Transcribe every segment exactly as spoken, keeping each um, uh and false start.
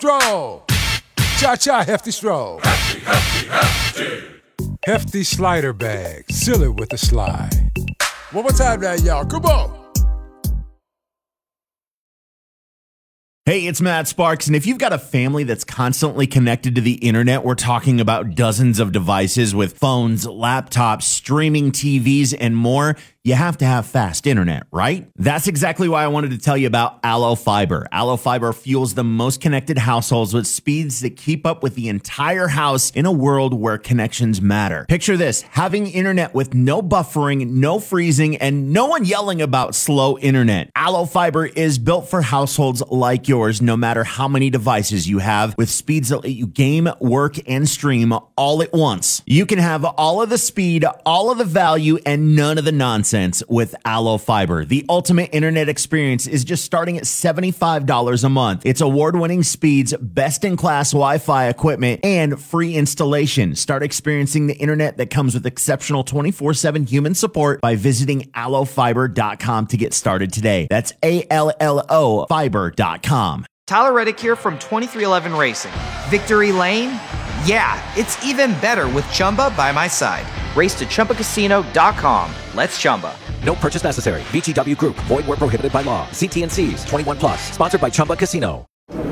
Stroll. Cha-cha, hefty stroll. Hefty, hefty, hefty. Hefty slider bag. Seal it with a slide. One more time now, y'all. Come on. Hey, it's Matt Sparks, and if you've got a family that's constantly connected to the internet, we're talking about dozens of devices with phones, laptops, streaming T Vs, and more. You have to have fast internet, right? That's exactly why I wanted to tell you about Allo Fiber. Allo Fiber fuels the most connected households with speeds that keep up with the entire house in a world where connections matter. Picture this, having internet with no buffering, no freezing, and no one yelling about slow internet. Allo Fiber is built for households like yours, no matter how many devices you have, with speeds that let you game, work, and stream all at once. You can have all of the speed, all of the value, and none of the nonsense with Allo Fiber. The ultimate internet experience is just starting at seventy-five dollars a month. It's award-winning speeds, best-in-class Wi-Fi equipment, and free installation. Start experiencing the internet that comes with exceptional twenty-four seven human support by visiting allo fiber dot com to get started today. That's A L L O fiber dot com. Tyler Reddick here from twenty-three eleven Racing. Victory Lane? Yeah, it's even better with Chumba by my side. Race to Chumba Casino dot com. Let's Chumba. No purchase necessary. V G W Group. Void where prohibited by law. See T and C's. twenty-one plus. Sponsored by Chumba Casino.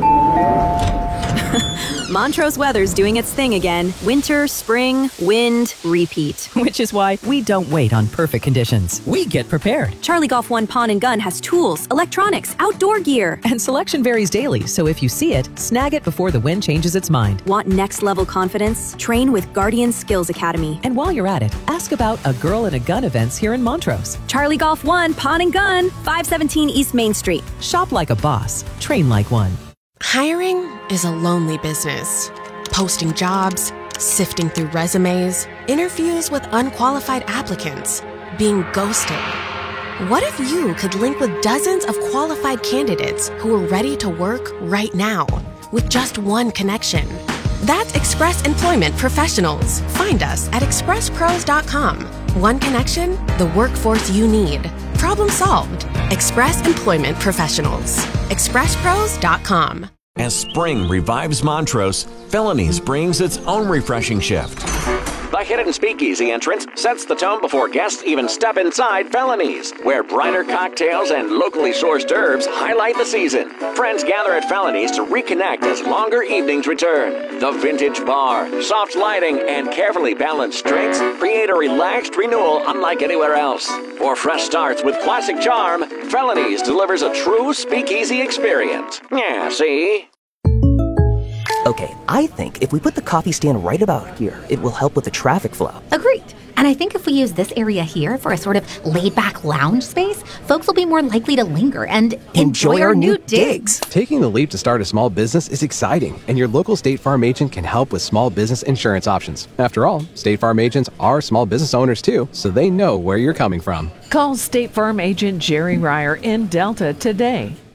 Montrose weather's doing its thing again. Winter, spring, wind, repeat. Which is why we don't wait on perfect conditions. We get prepared. Charlie Golf One Pawn and Gun has tools, electronics, outdoor gear. And selection varies daily, so if you see it, snag it before the wind changes its mind. Want next level confidence? Train with Guardian Skills Academy. And while you're at it, ask about a Girl and a Gun events here in Montrose. Charlie Golf One Pawn and Gun, five seventeen East Main Street. Shop like a boss. Train like one. Hiring is a lonely business. Posting jobs, sifting through resumes, interviews with unqualified applicants, being ghosted. What if you could link with dozens of qualified candidates who are ready to work right now with just one connection? That's Express Employment Professionals. Find us at express pros dot com. One connection, the workforce you need. Problem solved. Express Employment Professionals. express pros dot com. As spring revives Montrose, Felonies brings its own refreshing shift. The hidden speakeasy entrance sets the tone before guests even step inside Felonies, where brighter cocktails and locally sourced herbs highlight the season. Friends gather at Felonies to reconnect as longer evenings return. The vintage bar, soft lighting, and carefully balanced drinks create a relaxed renewal unlike anywhere else. For fresh starts with classic charm, Felonies delivers a true speakeasy experience. Yeah, see? Okay, I think if we put the coffee stand right about here, it will help with the traffic flow. Agreed. And I think if we use this area here for a sort of laid-back lounge space, folks will be more likely to linger and enjoy, enjoy our, our new digs. digs. Taking the leap to start a small business is exciting, and your local State Farm agent can help with small business insurance options. After all, State Farm agents are small business owners too, so they know where you're coming from. Call State Farm agent Jerry Ryer in Delta today.